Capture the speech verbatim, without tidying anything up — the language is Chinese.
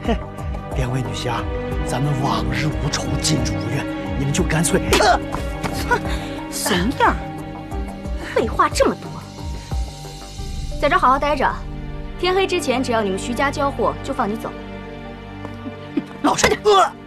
哼，两位女侠，咱们往日无仇，今日无怨，你们就干脆……呃、 哼，怂样！废话这么多，在这好好待着，天黑之前，只要你们徐家交货，就放你走。 老实点！呃